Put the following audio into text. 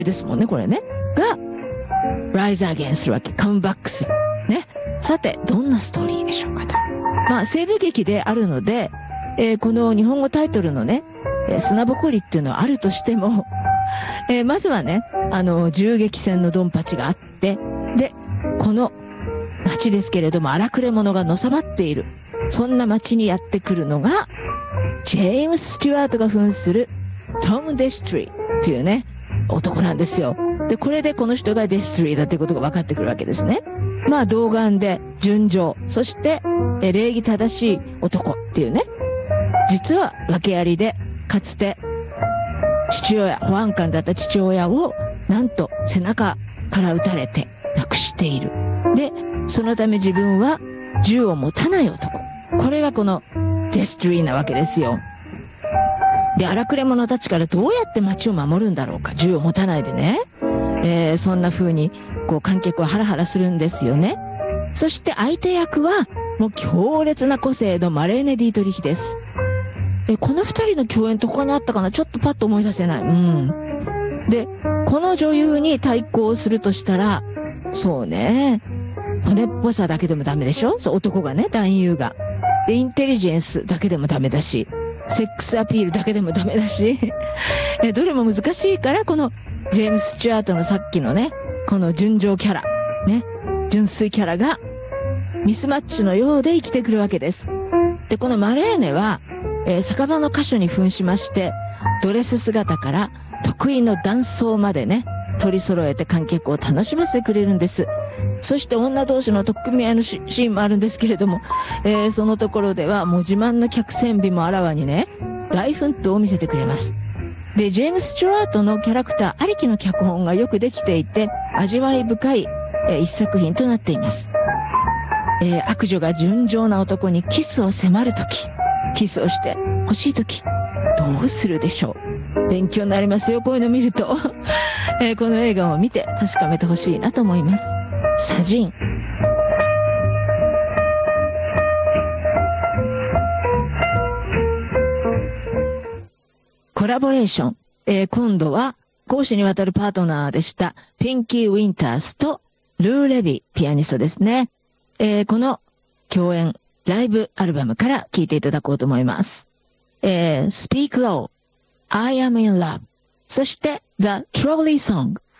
ですもんね、これね。が、rise again するわけ。カムバックする。ね。さて、どんなストーリーでしょうかと。まあ、西部劇であるので、この日本語タイトルのね、砂ぼこりっていうのはあるとしても、まずはね、銃撃戦のドンパチがあって、で、この街ですけれども荒くれ者がのさばっている。そんな街にやってくるのが、ジェームス・スチュワートが扮するトム・デストリーっていうね、男なんですよ。で、これでこの人がデストリーだっていうことが分かってくるわけですね。まあ、童顔で純情、そして、礼儀正しい男っていうね。実は訳ありで、かつて、保安官だった父親を、なんと背中から撃たれて亡くしている。で、そのため自分は銃を持たない男。これがこのデストリーなわけですよ。で、荒くれ者たちからどうやって街を守るんだろうか。銃を持たないでね。そんな風に、こう観客はハラハラするんですよね。そして相手役は、もう強烈な個性のマレーネ・ディートリヒです。この二人の共演どこにあったかな、ちょっとパッと思い出せない。うん。で、この女優に対抗するとしたら、そうね、骨っぽさだけでもダメでしょ？そう、男がね、男優が。で、インテリジェンスだけでもダメだし、セックスアピールだけでもダメだし、どれも難しいから、このジェームス・スチュアートのさっきのね、この純情キャラ、ね、純粋キャラがミスマッチのようで生きてくるわけです。で、このマレーネは、酒場の歌手に扮しまして、ドレス姿から得意のダンスまでね、取り揃えて観客を楽しませてくれるんです。そして女同士の取っ組み合いのシーンもあるんですけれども、そのところではもう自慢の客船美もあらわにね、大奮闘を見せてくれます。で、ジェームス・スチュワートのキャラクターありきの脚本がよくできていて、味わい深い、一作品となっています。悪女が純情な男にキスを迫るとき、キスをして欲しいとき、どうするでしょう。勉強になりますよ、こういうの見ると。この映画を見て確かめてほしいなと思います。サジン。コラボレーション。今度は講師にわたるパートナーでしたピンキー・ウィンタースとルー・レビ、ピアニストですね。この共演ライブアルバムから聴いていただこうと思います。Speak Low, I Am in Love、そして The Trolley Song。